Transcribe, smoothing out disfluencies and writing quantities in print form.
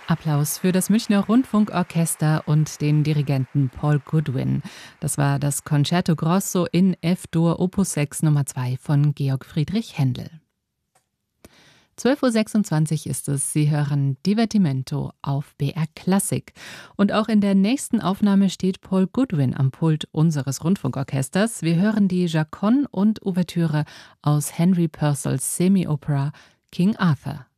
Applaus für das Münchner Rundfunkorchester und den Dirigenten Paul Goodwin. Das war das Concerto Grosso in F-Dur Opus 6 Nummer 2 von Georg Friedrich Händel. 12:26 Uhr ist es. Sie hören Divertimento auf BR Klassik. Und auch in der nächsten Aufnahme steht Paul Goodwin am Pult unseres Rundfunkorchesters. Wir hören die Chaconne und Ouvertüre aus Henry Purcells Semi-Opera King Arthur.